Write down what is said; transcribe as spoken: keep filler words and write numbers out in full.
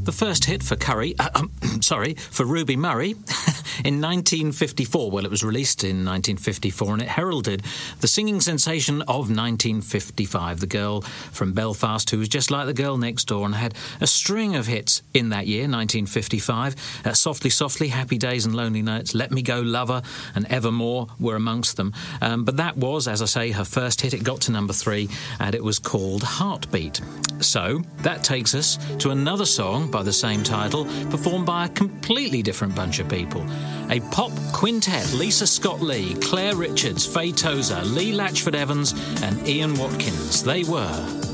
The first hit for Curry, uh, um, sorry, for Ruby Murray in nineteen fifty-four. Well, it was released in nineteen fifty-four and it heralded the singing sensation of nineteen fifty-five. The girl from Belfast who was just like the girl next door and had a string of hits in that year, nineteen fifty-five. Uh, Softly, Softly, Happy Days and Lonely Nights, Let Me Go, Lover and Evermore were amongst them. Um, but that was, as I say, her first hit. It got to number three and it was called Heartbeat. So that takes us to another song by the same title, performed by a completely different bunch of people. A pop quintet: Lisa Scott-Lee, Claire Richards, Faye Tozer, Lee Latchford Evans and Ian Watkins. They were